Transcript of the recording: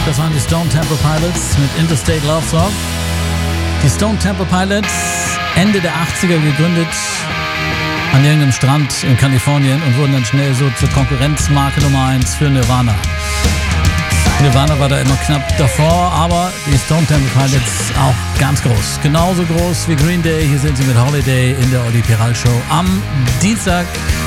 Das waren die Stone Temple Pilots mit Interstate Love Song. Die Stone Temple Pilots, Ende der 80er gegründet, an irgendeinem Strand in Kalifornien und wurden dann schnell so zur Konkurrenzmarke Nummer 1 für Nirvana. Nirvana war da immer knapp davor, aber die Stone Temple Pilots auch ganz groß. Genauso groß wie Green Day. Hier sind sie mit Holiday in der Olli Peral Show am Dienstag.